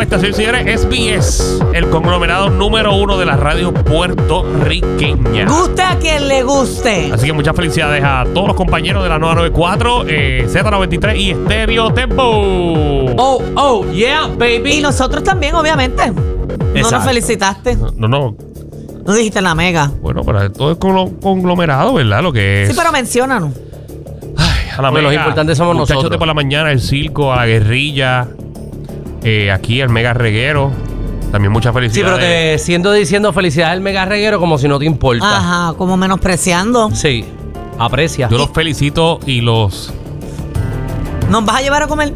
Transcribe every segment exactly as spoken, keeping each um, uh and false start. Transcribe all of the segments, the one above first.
encuesta, señores y señores. S B S, el conglomerado número uno de la radio puertorriqueña. Guste a quien le guste. Así que muchas felicidades a todos los compañeros de la nueva noventa y cuatro, eh, Z noventa y tres y Estéreo Tempo. Oh, oh, yeah, baby. Y nosotros también, obviamente. No Exacto. nos felicitaste. No, no. No dijiste la mega. Bueno, pero todo es con conglomerado, ¿verdad? Lo que es. Sí, pero menciónanos. Ay, a la Bueno, mega, los importantes somos muchachos nosotros. de por la mañana, el circo, a la guerrilla. Eh, aquí el mega reguero. También muchas Sí, felicidades. pero te siento diciendo felicidades al mega reguero como si no te importa. Ajá, como menospreciando. Sí, aprecia. Yo los felicito y los... ¿Nos vas a llevar a comer?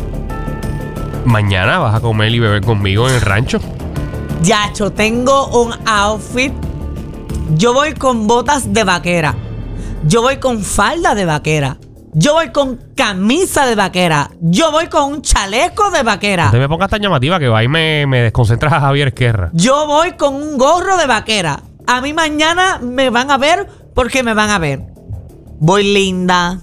Mañana vas a comer y beber conmigo en el rancho. Yacho, tengo un outfit. Yo voy con botas de vaquera. Yo voy con falda de vaquera. Yo voy con camisa de vaquera. Yo voy con un chaleco de vaquera. No te me pongas tan llamativa que va y me, me desconcentras a Javier Esquerra. Yo voy con un gorro de vaquera. A mí mañana me van a ver porque me van a ver. Voy linda.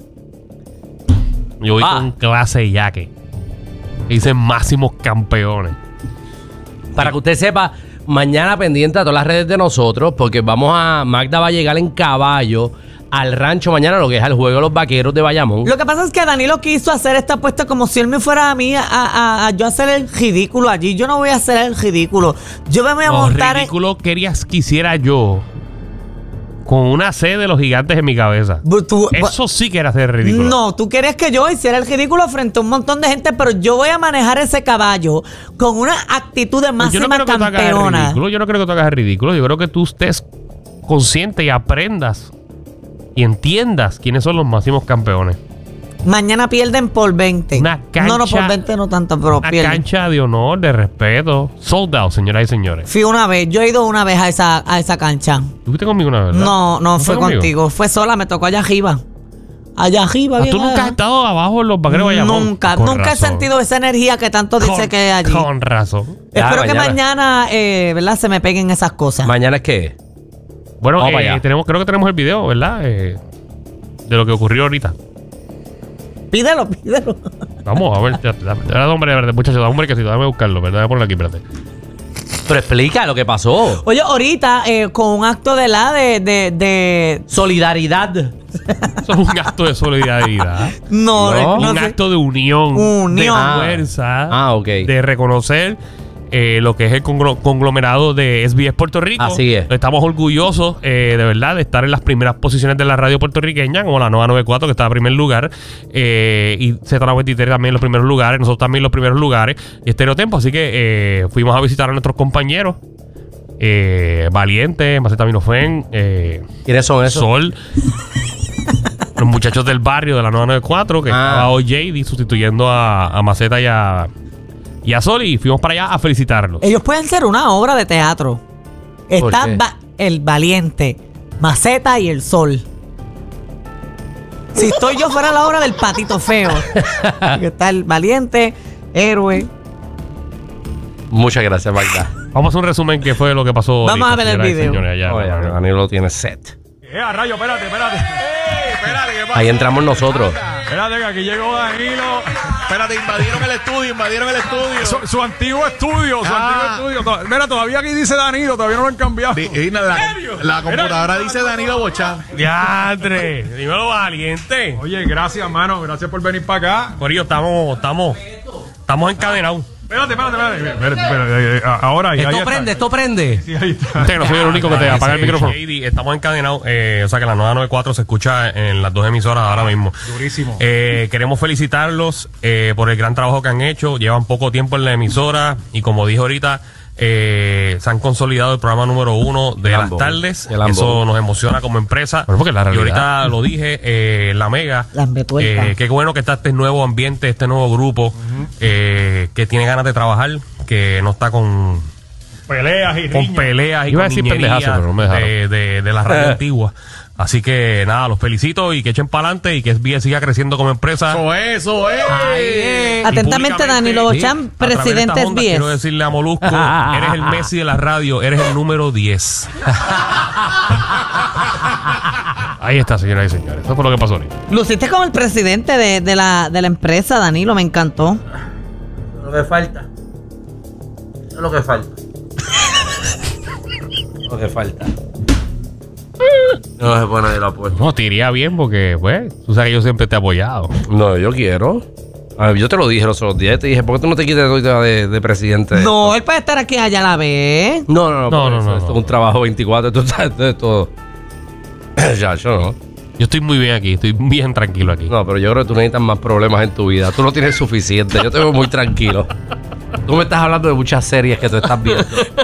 Yo voy Ah. con clase y yaque. Dicen máximos campeones. Para que usted sepa, mañana pendiente a todas las redes de nosotros, porque vamos a... Magda va a llegar en caballo al rancho mañana, lo que es al juego de los vaqueros de Bayamón. Lo que pasa es que Danilo quiso hacer esta apuesta como si él me fuera a mí a, a- a yo hacer el ridículo allí. Yo no voy a hacer el ridículo. Yo me voy a Lo montar en... ridículo querías que hiciera yo con una C de los gigantes en mi cabeza. Bu- tú- Eso sí que era hacer ridículo. No, tú querías que yo hiciera el ridículo frente a un montón de gente, pero yo voy a manejar ese caballo con una actitud de Pues yo no máxima creo que tú hagas el campeona. ridículo. Yo no creo que tú hagas el ridículo. Yo creo que tú estés consciente y aprendas y entiendas quiénes son los máximos campeones. Mañana pierden por veinte. Una cancha- no, no, por veinte no tanto, pero Una pierden. cancha de honor, de respeto. Sold out, señoras y señores. Fui una vez, yo he ido una vez a esa, a esa cancha. ¿Tú fuiste conmigo una vez, verdad? No, no, fue conmigo? contigo. Fue sola, me tocó allá arriba. Allá arriba, Ah, bien ¿Tú nunca allá. has estado abajo en los vaqueros de Bayamón? Nunca, Con nunca razón. he sentido esa energía que tanto dice Con- que hay allí. Con razón. Ya, Espero que mañana. mañana, eh, ¿verdad? Se me peguen esas cosas. ¿Mañana es qué? Bueno, Vamos para eh, allá. tenemos, creo que tenemos el video, ¿verdad? Eh, de lo que ocurrió ahorita. Pídelo, pídelo. Vamos a ver. ya, ya, ya, hombre, de verdad, muchachos, dame un brequecito, dame buscarlo, ¿verdad? Voy a ponerlo aquí, espérate. Pero explica lo que pasó. Oye, ahorita, eh, con un acto de la de, de, de... Solidaridad. Eso es un acto de solidaridad. No, No. eh, no un sé. acto de unión. Unión. De Ah. fuerza. Ah, ok. De reconocer eh, lo que es el conglo- conglomerado de S B S Puerto Rico. Así es. Estamos orgullosos, eh, de verdad, de estar en las primeras posiciones de la radio puertorriqueña, como la nueva noventa y cuatro, que está en primer lugar. Eh, y Z noventa y tres también en los primeros lugares. Nosotros también en los primeros lugares. Y Estéreo Tempo. Así que eh, fuimos a visitar a nuestros compañeros. Eh, Valiente, Macetaminofen, eh, ¿Quiénes son esos? Sol. Los muchachos del barrio de la nueva noventa y cuatro, que Ah. estaba hoy J D sustituyendo a, a Maceta y a, y a Sol, y fuimos para allá a felicitarlos. Ellos pueden ser una obra de teatro. Está qué? Va- el Valiente, Maceta y el Sol. Si estoy yo fuera la obra del Patito Feo. Que está el Valiente, Héroe. Muchas gracias, Magda. Vamos a hacer un resumen que fue lo que pasó. Vamos ahorita, a ver el señoras y video. señores, allá, Oye, hermano. Danilo lo tiene set. Eh, a rayo, espérate, espérate. ¡Ey, espérate! ¿Qué pasa? Ahí entramos nosotros. Espérate, que aquí llegó Danilo. Espérate, invadieron el estudio, invadieron el estudio. Su, su antiguo estudio, su Ah. antiguo estudio. To- Mira, todavía aquí dice Danilo, todavía no lo han cambiado. Di- y la, la computadora dice Danilo Bochán. Diantre, dímelo, Valiente. Oye, gracias, mano. Gracias por venir para acá. Por ello, estamos, estamos, estamos encadenados. Espérate, espérate, espérate. Espérate, espérate, eh, ahora, ahí, ahí Esto está. prende, esto prende. Sí, ahí está. Usted, no soy el único que te Ah, apaga el ese micrófono. J D, estamos encadenados, eh, o sea que la nueva noventa y cuatro se escucha en las dos emisoras ahora mismo. Durísimo. Eh, queremos felicitarlos eh, por el gran trabajo que han hecho. Llevan poco tiempo en la emisora y como dije ahorita, eh, se han consolidado el programa número uno de Lambo. las tardes. El Lambo. Eso nos emociona como empresa. Bueno, porque la y realidad. ahorita lo dije, eh, la Mega. Lambetuerca. Eh, qué bueno que está este nuevo ambiente, este nuevo grupo eh, que tiene ganas de trabajar, que no está con Peleas y con riñas. peleas y Iba a con decir niñerías pendejazo, pero no me dejaron. de, de, de la radio antigua. Así que nada, los felicito y que echen para adelante y que S B S siga creciendo como empresa. Eso es, eso es. Y Atentamente, públicamente, Danilo Bochán, a través de presidente esta onda, S B S. Quiero decirle a Molusco, eres el Messi de la radio, eres el número diez. Ahí está, señoras y señores. Eso fue lo que pasó ahorita. Luciste como el presidente de, de la, de la empresa, Danilo, me encantó. Lo que falta. es lo que falta. Lo que falta. No se pone de la puerta. No, te iría bien porque, pues, tú sabes que yo siempre te he apoyado. No, yo quiero. A ver, yo te lo dije los otros días. Te dije, ¿por qué tú no te quitas ahorita de, de presidente? No, él puede estar aquí allá a la vez. No, no, no. No, por no, eso, no, Esto no. es un trabajo veinticuatro. Esto está esto es todo. Ya, yo no. Yo estoy muy bien aquí, estoy bien tranquilo aquí. No, pero yo creo que tú necesitas más problemas en tu vida. Tú no tienes suficiente. Yo te veo muy tranquilo. Tú me estás hablando de muchas series que tú estás viendo.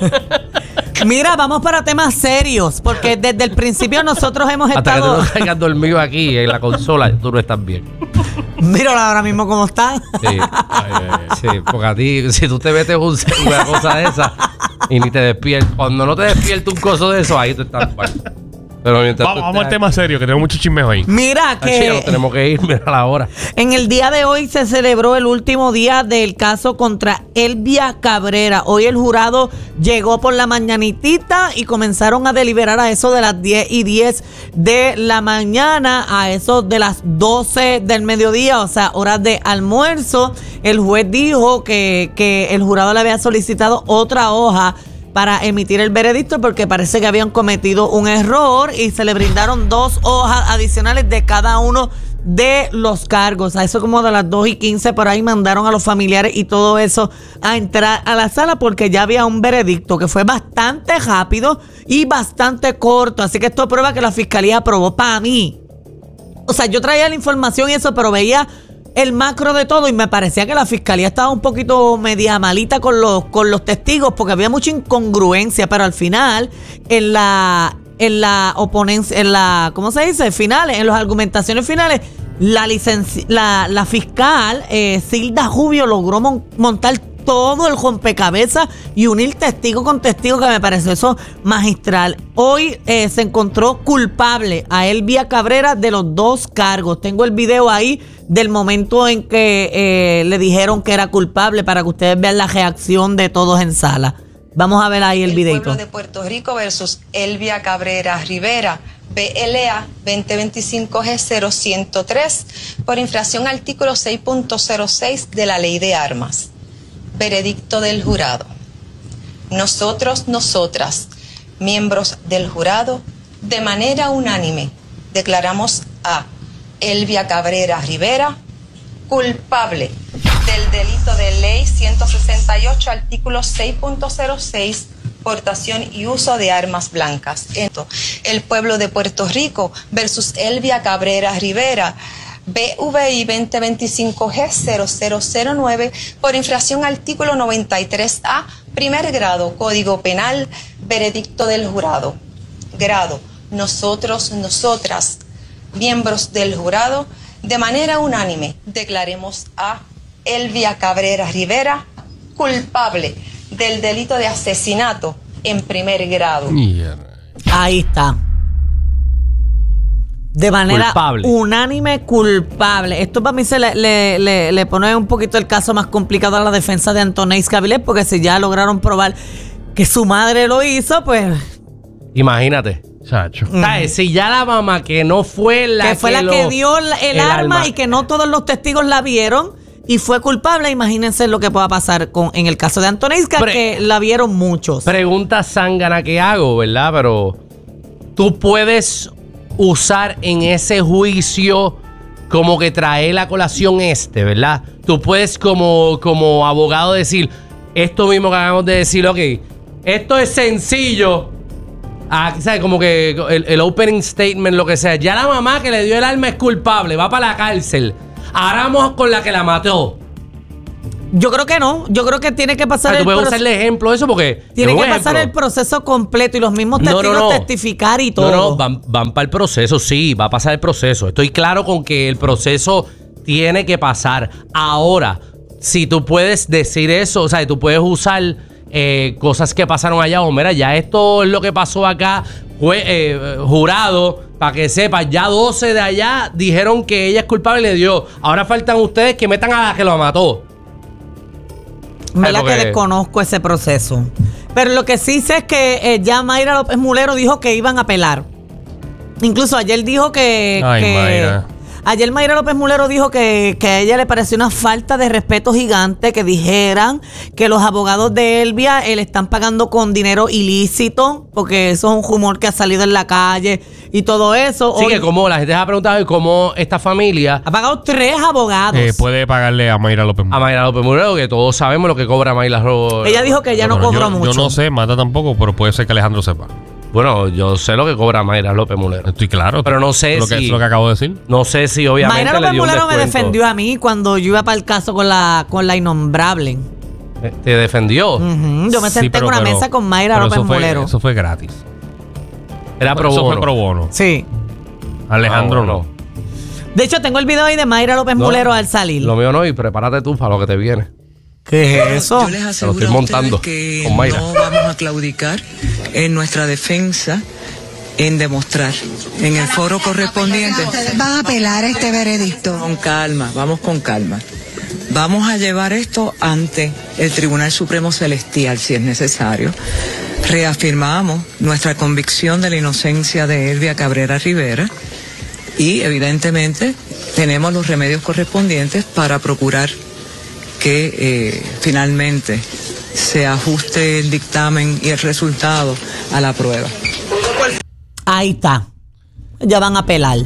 Mira, vamos para temas serios, porque desde el principio nosotros hemos Hasta que tú estado... no tengas dormido aquí en la consola, tú no estás bien. Mírala ahora mismo cómo está. Sí. Ay, ay, ay. Sí, porque a ti, si tú te metes un, una cosa de esa y ni te despiertas, cuando no te despierta un coso de eso, ahí tú estás mal. Pero mientras Vamos, tú vamos al estés tema serio, que tengo mucho chismeo ahí. Mira aquí, ay, chico, que tenemos que ir, mira la hora. en el día de hoy se celebró el último día del caso contra Elvia Cabrera. Hoy el jurado llegó por la mañanitita y comenzaron a deliberar a eso de las diez y diez de la mañana, a eso de las doce del mediodía, o sea, horas de almuerzo. El juez dijo que, que el jurado le había solicitado otra hoja para emitir el veredicto porque parece que habían cometido un error y se le brindaron dos hojas adicionales de cada uno de los cargos. A eso como de las dos y quince por ahí mandaron a los familiares y todo eso a entrar a la sala porque ya había un veredicto que fue bastante rápido y bastante corto. Así que esto prueba que la fiscalía aprobó para mí. O sea, yo traía la información y eso, pero veía el macro de todo y me parecía que la fiscalía estaba un poquito media malita con los, con los testigos porque había mucha incongruencia, pero al final en la en la oponencia, en la, ¿cómo se dice? Finales, en las argumentaciones finales, la licenci la, la fiscal eh, Silda Rubio logró mon montar todo el rompecabezas y unir testigo con testigo, que me pareció eso magistral. Hoy eh, se encontró culpable a Elvia Cabrera de los dos cargos. Tengo el video ahí del momento en que eh, le dijeron que era culpable para que ustedes vean la reacción de todos en sala. Vamos a ver ahí el, el videito. Pueblo de Puerto Rico versus Elvia Cabrera Rivera, B L A veinte veinticinco G cero ciento tres, por infracción al artículo seis punto cero seis de la Ley de Armas. Veredicto del jurado. Nosotros, nosotras, miembros del jurado, de manera unánime, declaramos a Elvia Cabrera Rivera culpable del delito de ley ciento sesenta y ocho, artículo seis punto cero seis, portación y uso de armas blancas. El pueblo de Puerto Rico versus Elvia Cabrera Rivera, B V I veinte veinticinco G cero cero cero nueve, por infracción al artículo noventa y tres A, primer grado, Código Penal, veredicto del jurado. Grado, nosotros, nosotras, miembros del jurado, de manera unánime, declaremos a Elvia Cabrera Rivera culpable del delito de asesinato en primer grado. Ahí está. De manera Culpable. unánime culpable. Esto para mí se le, le, le, le pone un poquito el caso más complicado a la defensa de Antonéis Cavilés, porque si ya lograron probar que su madre lo hizo, pues... Imagínate. Chacho. ¿Sabes? Si ya la mamá que no fue la que fue que la lo- que dio el, el el arma, arma. y que no todos los testigos la vieron y fue culpable. Imagínense lo que pueda pasar con en el caso de Antonisca, Pre- que la vieron muchos. Pregunta zángana que hago, ¿verdad? Pero tú puedes usar en ese juicio como que traer la colación este, ¿verdad? Tú puedes como, como abogado decir esto mismo que acabamos de decir, ok, esto es sencillo. Ah, ¿sabes? Como que el, el opening statement, lo que sea. Ya la mamá que le dio el arma es culpable, va para la cárcel. Ahora vamos con la que la mató. Yo creo que no. Yo creo que tiene que O pasar sea, tú el puedes proceso. usar el ejemplo de eso porque Tiene es un que pasar ejemplo. el proceso completo y los mismos No, no, testigos no. testificar y todo. No, no, van, van para el proceso, sí, va a pasar el proceso. Estoy claro con que el proceso tiene que pasar. Ahora, si tú puedes decir eso, o sea, tú puedes usar eh, cosas que pasaron allá, o mira, ya esto es lo que pasó acá, fue eh, jurado, para que sepas, ya doce de allá dijeron que ella es culpable y le dio. Ahora faltan ustedes que metan a la que lo mató. ¿Verdad Porque- que desconozco ese proceso? Pero lo que sí sé es que eh, ya Mayra López Mulero dijo que iban a apelar. Incluso ayer dijo que... Ay, que- Mayra. Ayer Mayra López Mulero dijo que, que a ella le pareció una falta de respeto gigante que dijeran que los abogados de Elvia eh, le están pagando con dinero ilícito, porque eso es un rumor que ha salido en la calle y todo eso. Sí, Hoy que como la gente se ha preguntado cómo esta familia, ha pagado tres abogados. Eh, puede pagarle a Mayra López a Mulero. Mayra López Mulero, que todos sabemos lo que cobra Mayra López. Ella dijo que ella no Bueno, cobró yo, mucho. Yo no sé, Magda tampoco, pero puede ser que Alejandro sepa. Bueno, yo sé lo que cobra Mayra López Mulero. Estoy claro. Pero no sé lo que, si- Es lo que acabo de decir. No sé si obviamente Mayra le López dio un Mulero me descuento. defendió a mí cuando yo iba para el caso con la, con la innombrable. Eh, ¿Te defendió? Ujú, Yo me Sí, senté pero- en una pero- mesa con Mayra pero López eso fue, Mulero. Eso fue gratis. Era pro Eso bono. fue pro bono. Sí. Alejandro Ah, no. bueno. De hecho, tengo el video ahí de Mayra López No, Mulero al salir. Lo mío no, y prepárate tú para lo que te viene. ¿Qué es eso? Yo les aseguro estoy a ustedes montando que con Mayra. no vamos a claudicar en nuestra defensa, en demostrar en el foro correspondiente. Ustedes van a apelar este veredicto. Con calma, vamos con calma. Vamos a llevar esto ante el Tribunal Supremo Celestial si es necesario. Reafirmamos nuestra convicción de la inocencia de Elvia Cabrera Rivera y evidentemente tenemos los remedios correspondientes para procurar que eh, finalmente se ajuste el dictamen y el resultado a la prueba. Ahí está. Ya van a apelar.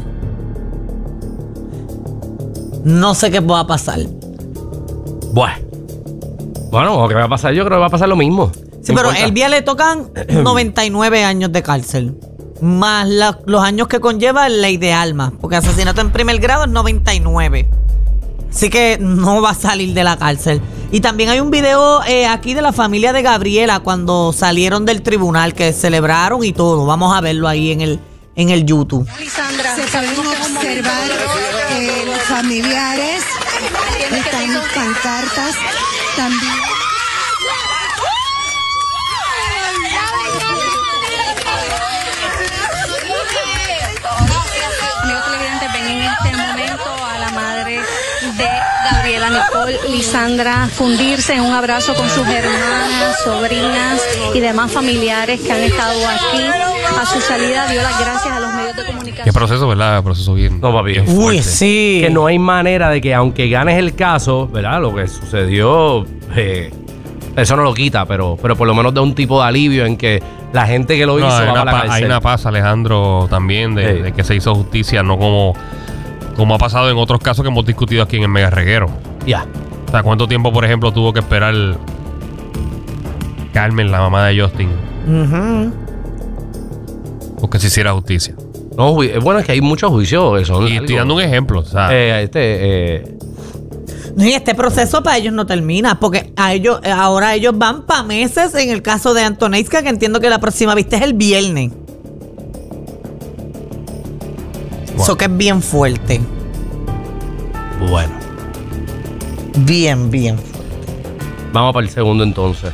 No sé qué va a pasar. Bueno. Bueno, ¿qué va a pasar? Yo creo que va a pasar lo mismo. Sí, No pero importa. el día le tocan noventa y nueve años de cárcel. Más la- los años que conlleva la ley de alma. Porque asesinato en primer grado es noventa y nueve. Así que no va a salir de la cárcel. Y también hay un video eh, aquí de la familia de Gabriela cuando salieron del tribunal, que celebraron y todo. Vamos a verlo ahí en el, en el YouTube. Se pueden observar eh, los familiares, están las pancartas también. Amigos televidentes, ven en este momento a la madre de Gabriela Nicole Lisandra fundirse en un abrazo con sus hermanas, sobrinas y demás familiares que han estado aquí. A su salida dio las gracias a los medios de comunicación. Qué proceso, ¿verdad? Proceso bien. No, papi. bien Uy, fuerte. sí. Que no hay manera de que, aunque ganes el caso, ¿verdad? Lo que sucedió, eh, eso no lo quita, pero, pero por lo menos da un tipo de alivio en que la gente que lo No, hizo hay, va una para la pa- hay cárcel. una paz, Alejandro, también de, Sí. de que se hizo justicia, no como, como ha pasado en otros casos que hemos discutido aquí en el Mega Reguero. Ya. O sea, ¿cuánto tiempo, por ejemplo, tuvo que esperar Carmen, la mamá de Justin, Ujú. porque se hiciera justicia? No, ju- bueno, es que hay muchos juicios que son Y estoy dando un ejemplo, o sea, Eh, este, eh, No, y este proceso para ellos no termina, porque a ellos, eh, ahora ellos van para meses en el caso de Antoneska, que entiendo que la próxima vista es el viernes. Eso que es bien fuerte. bueno. Bien, bien. Vamos para el segundo entonces.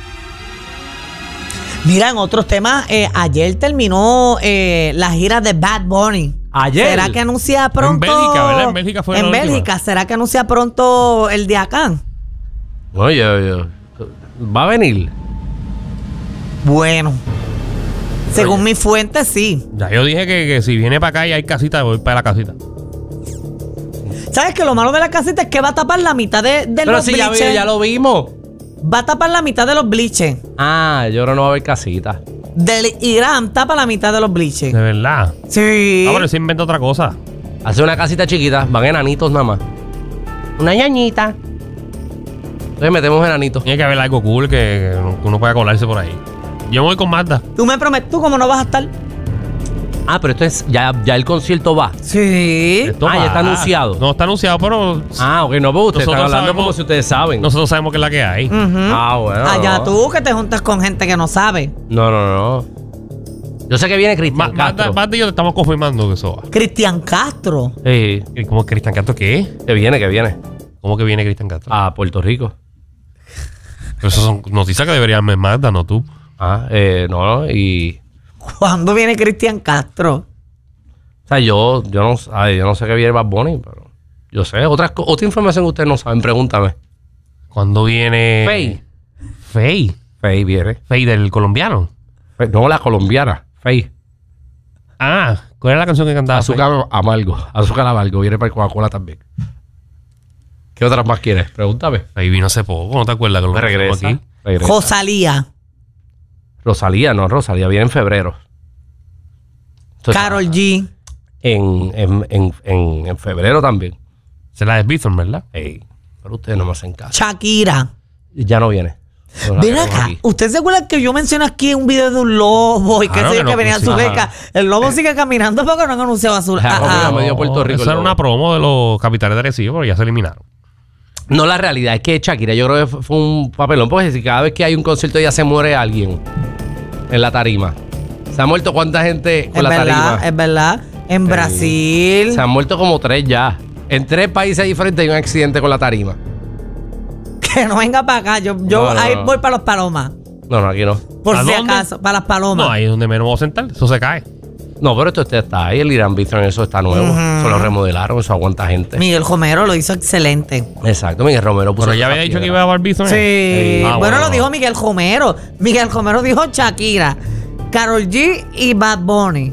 Mira, en otros temas, eh, ayer terminó eh, la gira de Bad Bunny. ¿Ayer? ¿Será que anuncia pronto? Bélgica, ¿verdad? En Bélgica fue En la última. Bélgica. ¿Será que anuncia pronto el de acá? Oye, oye, va a venir. Bueno. Según mi fuente, sí. ya yo dije que, que si viene para acá y hay casita, voy para la casita. ¿Sabes que lo malo de la casita es que va a tapar la mitad de, de Pero los si ya, vi- bleachers? ya lo vimos. Va a tapar la mitad de los bleachers. Ah, yo creo que no va a haber casita. Del Irán tapa la mitad de los bleachers. De verdad. Sí. Ah, pero se inventa otra cosa. Hace una casita chiquita, van enanitos nada más. Una ñañita. Entonces metemos enanitos. Tiene que haber algo cool que, que uno pueda colarse por ahí. Yo me voy con Magda. Tú me prometes, ¿tú cómo no vas a estar? Ah, pero esto es, ya, ya el concierto va. Sí. Esto Ah, ya va. está anunciado. No está anunciado, pero Ah, ok, no, pero ustedes Nosotros están hablando sabemos- como si ustedes saben. nosotros sabemos que es la que hay. Ujú. Ah, bueno. Allá no. tú que te juntas con gente que no sabe. No, no, no. Yo sé que viene Cristian Ma- Magda, Castro. Magda y yo te estamos confirmando que eso va. Cristian Castro. Sí, ¿Y ¿Cómo Cristian Castro qué? que viene, que viene. ¿Cómo que viene Cristian Castro? A Puerto Rico. Pero eso son noticias que deberían ver Magda, no tú. Ah, eh, no, y... ¿Cuándo viene Cristian Castro? O sea, yo, yo, no, ay, yo no sé qué viene Bad Bunny, pero... Yo sé, otra, otra información que ustedes no saben, pregúntame. ¿Cuándo viene? Fey. Fey. Fey viene. Fey del colombiano. Fey, no, la colombiana. Fey. Ah, ¿cuál era la canción que cantaba? Azúcar amargo. Azúcar amargo. Viene para el Coca-Cola también. ¿Qué otras más quieres? Pregúntame. Ahí vino hace poco, ¿no te acuerdas? Que lo Me regresa, aquí? regresa. Rosalía. Rosalía, no, Rosalía viene en febrero. Entonces, Karol G. En, en, en, en, en febrero también. Se la de Bithorn, ¿verdad? Ey, pero ustedes no me hacen caso. Shakira. Ya no viene. No la Ven tenemos acá, aquí. ¿usted se acuerda que yo mencioné aquí un video de un lobo y que Claro ese que que no, venía a sí, su ajá. beca? El lobo sigue caminando porque no han anunciado a su... Ajá, a- a- mira, medio Puerto Rico, Eso era el una lobo. promo de los capitanes de Arecibo, pero ya se eliminaron. No, la realidad es que Shakira, yo creo que fue un papelón, porque si cada vez que hay un concierto ya se muere alguien en la tarima. ¿Se ha muerto cuánta gente con es la verdad, tarima? es verdad. En Sí. Brasil. Se han muerto como tres ya. En tres países diferentes hay un accidente con la tarima. Que no venga para acá. Yo, yo No, no, ahí no. voy para los palomas. No, no, aquí no. Por ¿A si dónde? acaso, para las palomas. No, ahí es donde menos vamos a sentar. Eso se cae. No, pero esto este está ahí. El Irán Bithorn, eso está nuevo. Ujú. Eso lo remodelaron, eso aguanta gente. Miguel Romero lo hizo excelente. Exacto, Miguel Romero puso Pero ya esa había dicho que piedra. iba a llevar Bithorn. Sí. Ah, bueno, lo no. dijo Miguel Romero. Miguel Romero dijo Shakira, Karol G y Bad Bunny.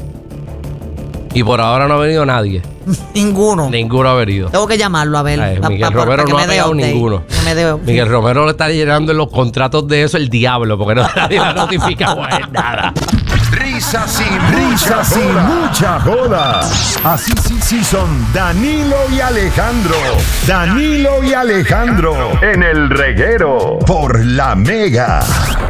Y por ahora no ha venido nadie. Ninguno. Ninguno ha venido. Tengo que llamarlo a ver. Ay, pa- Miguel pa- Romero que no me ha dé pegado update. ninguno. Que me dé- Miguel Romero le está llenando en los contratos de eso el diablo, porque no, nadie le ha notificado a él nada. Risas y risas y mucha joda. Así sí sí son Danilo y Alejandro. Danilo y Alejandro en el reguero por La Mega.